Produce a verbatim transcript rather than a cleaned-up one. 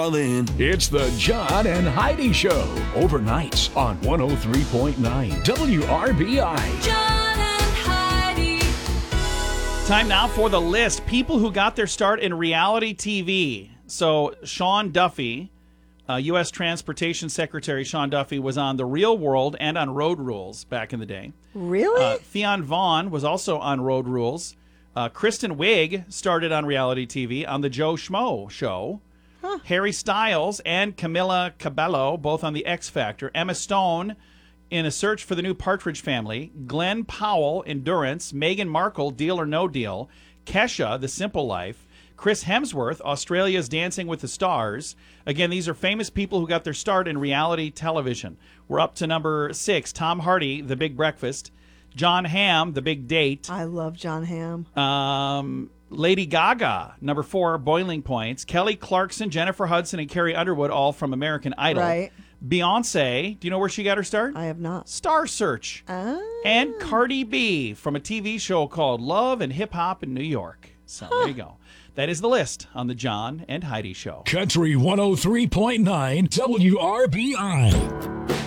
It's the John and Heidi Show, overnights on one oh three point nine W R B I. John and Heidi. Time now for the list. People who got their start in reality T V. So Sean Duffy, uh, U S Transportation Secretary Sean Duffy, was on The Real World and on Road Rules back in the day. Really? Uh, Theon Vaughn was also on Road Rules. Uh, Kristen Wiig started on reality T V on The Joe Schmo Show. Huh. Harry Styles and Camila Cabello, both on The X Factor. Emma Stone in A Search for the New Partridge Family. Glenn Powell, Endurance. Meghan Markle, Deal or No Deal. Kesha, The Simple Life. Chris Hemsworth, Australia's Dancing with the Stars. Again, these are famous people who got their start in reality television. We're up to number six. Tom Hardy, The Big Breakfast. John Hamm, The Big Date. I love John Hamm. Um... Lady Gaga, number four, Boiling Points. Kelly Clarkson, Jennifer Hudson, and Carrie Underwood, all from American Idol. Right. Beyonce, do you know where she got her start? I have not. Star Search. Ah. And Cardi B from a T V show called Love and Hip Hop in New York. So huh. There you go. That is the list on the John and Heidi Show. Country one oh three point nine W R B I.